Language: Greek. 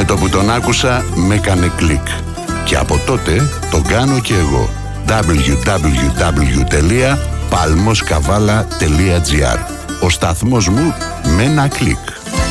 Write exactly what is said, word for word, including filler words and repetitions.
Με το που τον άκουσα με έκανε κλικ. Και από τότε τον κάνω και εγώ. double-u double-u double-u τελεία palmoskavala τελεία gr. Ο σταθμός μου με ένα κλικ.